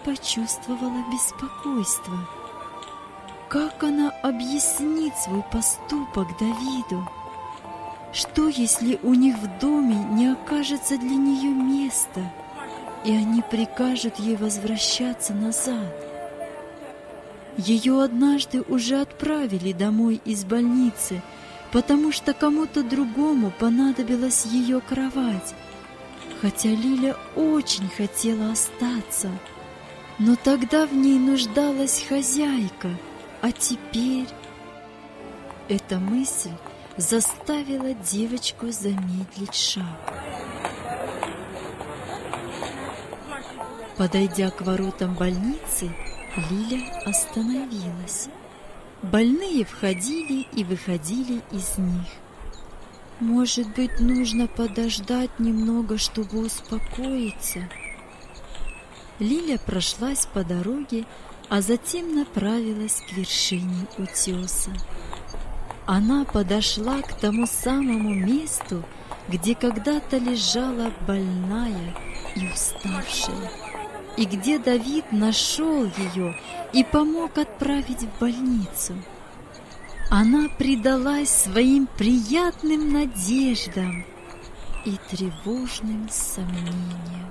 почувствовала беспокойство. Как она объяснит свой поступок Давиду? Что, если у них в доме не окажется для нее места, и они прикажут ей возвращаться назад? Ее однажды уже отправили домой из больницы, потому что кому-то другому понадобилась ее кровать, хотя Лиля очень хотела остаться, но тогда в ней нуждалась хозяйка, а теперь... Эта мысль заставила девочку замедлить шаг. Подойдя к воротам больницы, Лиля остановилась. Больные входили и выходили из них. Может быть, нужно подождать немного, чтобы успокоиться? Лиля прошлась по дороге, а затем направилась к вершине утеса. Она подошла к тому самому месту, где когда-то лежала больная и уставшая, и где Давид нашел ее и помог отправить в больницу. Она предалась своим приятным надеждам и тревожным сомнениям.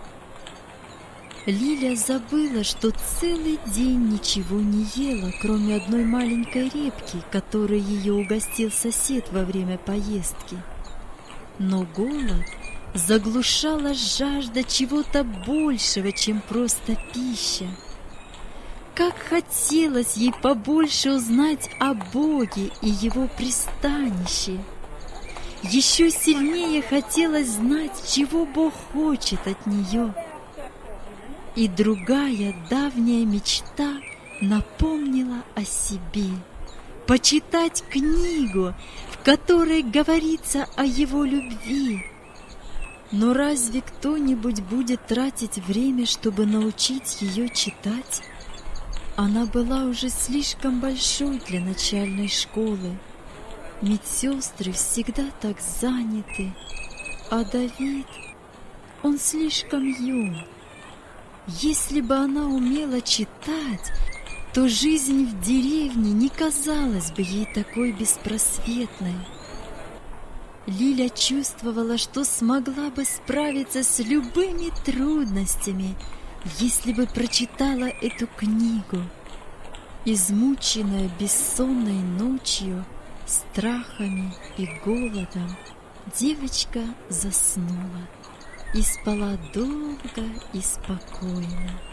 Лиля забыла, что целый день ничего не ела, кроме одной маленькой репки, которой ее угостил сосед во время поездки. Но голод заглушала жажда чего-то большего, чем просто пища. Как хотелось ей побольше узнать о Боге и Его пристанище. Еще сильнее хотелось знать, чего Бог хочет от нее. И другая давняя мечта напомнила о себе — почитать книгу, в которой говорится о Его любви. Но разве кто-нибудь будет тратить время, чтобы научить ее читать? Она была уже слишком большой для начальной школы. Медсестры всегда так заняты, а Давид, он слишком юн. Если бы она умела читать, то жизнь в деревне не казалась бы ей такой беспросветной. Лиля чувствовала, что смогла бы справиться с любыми трудностями, если бы прочитала эту книгу. Измученная бессонной ночью, страхами и голодом, девочка заснула и спала долго и спокойно.